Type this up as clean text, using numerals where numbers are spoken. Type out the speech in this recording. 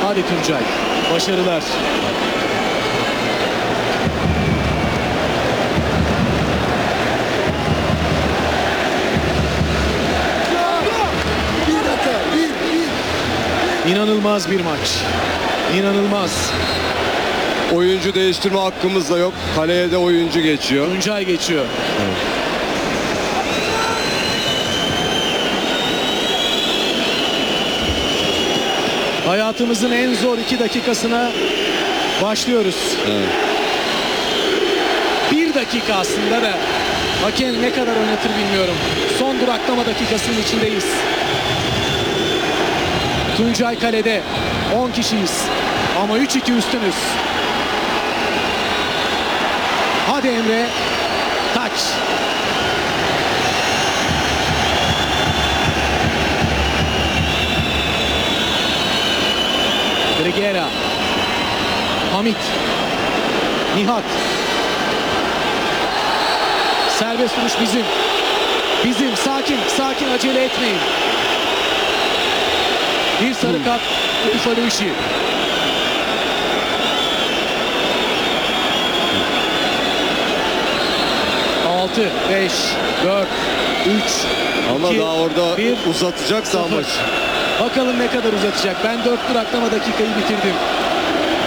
Hadi Tuncay. Başarılar. İnanılmaz bir maç. İnanılmaz. Oyuncu değiştirme hakkımız da yok. Kaleye de oyuncu geçiyor. Tuncay geçiyor. Evet. Hayatımızın en zor 2 dakikasına başlıyoruz. Evet. 1 dakika aslında da hakem ne kadar oynatır bilmiyorum. Son duraklama dakikasının içindeyiz. Tuncay kalede. 10 kişiyiz. Ama 3-2 üstünüz. Hadi Emre. Taç. Brigera. Hamit. Nihat. Serbest vuruş bizim. Bizim. Sakin. Sakin. Acele etmeyin. Bir sarı kart. Ufali işi. Altı, 5, 4, 3, Ama 2, daha orada 1, uzatacaksa 0. maç. Bakalım ne kadar uzatacak. Ben 4 duraklama dakikayı bitirdim.